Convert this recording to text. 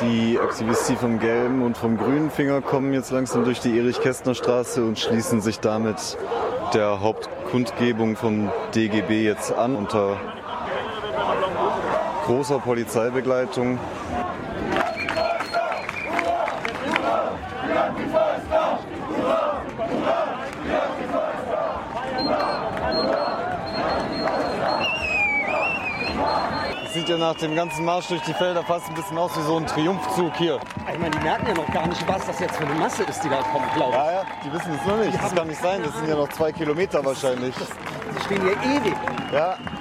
Die Aktivisten vom gelben und vom grünen Finger kommen jetzt langsam durch die Erich-Kästner-Straße und schließen sich damit der Hauptkundgebung vom DGB jetzt an, unter großer Polizeibegleitung. Sieht ja nach dem ganzen Marsch durch die Felder fast ein bisschen aus wie so ein Triumphzug hier. Ich meine, die merken ja noch gar nicht, was das jetzt für eine Masse ist, die da kommt, glaube ich. Ja, die wissen es noch nicht. Das kann nicht sein. Das sind ja noch 2 Kilometer wahrscheinlich. Die stehen hier ewig. Ja.